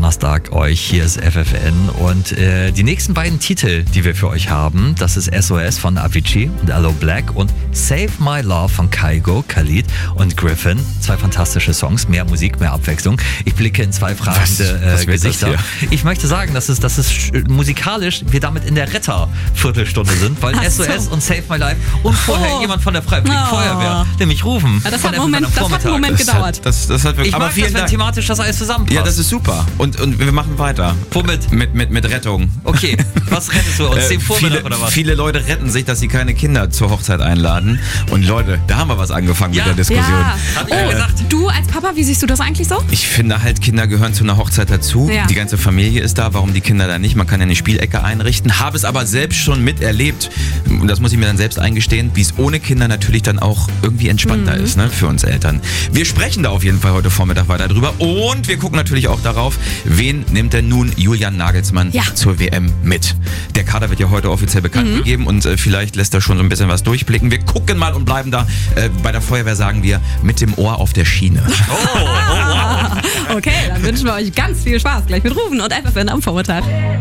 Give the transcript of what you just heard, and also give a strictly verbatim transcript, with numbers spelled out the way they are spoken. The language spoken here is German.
Donnerstag euch. Hier ist F F N und äh, die nächsten beiden Titel, die wir für euch haben, das ist S O S von Avicii und Aloe Black und Save My Love von Kygo, Khalid und Griffin. Zwei fantastische Songs, mehr Musik, mehr Abwechslung. Ich blicke in zwei fragende äh, was Gesichter. Ich möchte sagen, dass es, dass es musikalisch wir damit in der Retter-Viertelstunde sind, weil Ach S O S so. und Save My Life und vorher Oh. jemand von der Freiwilligen Oh. Feuerwehr, der mich rufen. Ja, das, von hat einen Moment, F F N am das hat einen Moment Das gedauert. hat, das, das hat wirklich, Ich aber mag vielen das, wenn Dank. thematisch das alles zusammenpasst. Ja, das ist super. Und, und wir machen weiter. Womit? Mit, mit, mit Rettung. Okay, was rettest du uns? Äh, Den Vormittag viele, oder was? viele Leute retten sich, dass sie keine Kinder zur Hochzeit einladen. Und Leute, da haben wir was angefangen Ja, mit der Diskussion. Ja. Hab ich ja gesagt. Du als Papa, wie siehst du das eigentlich so? Ich finde halt, Kinder gehören zu einer Hochzeit dazu. Ja. Die ganze Familie ist da. Warum die Kinder da nicht? Man kann ja eine Spielecke einrichten. Habe es aber selbst schon miterlebt. Und das muss ich mir dann selbst eingestehen, wie es ohne Kinder natürlich dann auch irgendwie entspannter Mhm. ist, ne, für uns Eltern. Wir sprechen da auf jeden Fall heute Vormittag weiter drüber. Und wir gucken natürlich auch darauf, wen nimmt denn nun Julian Nagelsmann Ja. zur W M mit? Der Kader wird ja heute offiziell bekannt Mhm. gegeben und äh, vielleicht lässt er schon so ein bisschen was durchblicken. Wir gucken mal und bleiben da. Äh, bei der Feuerwehr sagen wir mit dem Ohr auf der Schiene. Okay, dann wünschen wir euch ganz viel Spaß gleich mit Rufen und F F N am Vormittag.